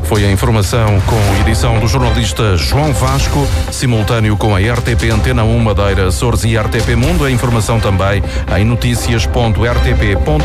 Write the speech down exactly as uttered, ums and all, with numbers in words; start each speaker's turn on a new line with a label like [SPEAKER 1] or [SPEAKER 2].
[SPEAKER 1] Foi a informação com edição do jornalista João Vasco, simultâneo com a R T P Antena um Madeira, Açores e R T P Mundo. A informação também em notícias ponto r t p ponto